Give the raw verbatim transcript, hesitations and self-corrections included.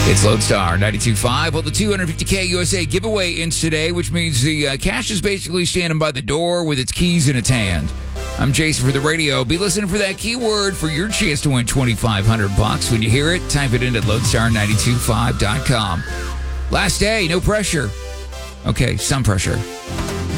It's Lodestar ninety-two point five. Well, the two hundred fifty K U S A giveaway ends today, which means the uh, cash is basically standing by the door with its keys in its hand. I'm Jason for the radio. Be listening for that keyword for your chance to win twenty-five hundred bucks. When you hear it, type it in at lodestar nine two five dot com. Last day, no pressure. Okay, some pressure.